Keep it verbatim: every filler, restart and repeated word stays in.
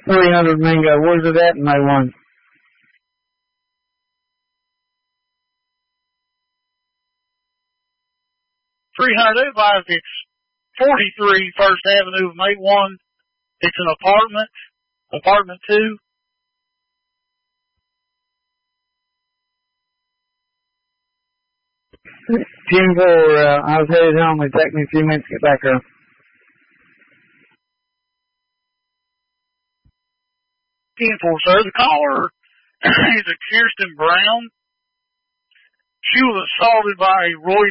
three hundred Mingo. Where's it at in May one? three hundred advised it's forty-three First Avenue of May one. It's an apartment, apartment two. ten four, uh, I was headed home. It took me a few minutes to get back there. ten four, sir. The caller is a Kirsten Brown. She was assaulted by a Roy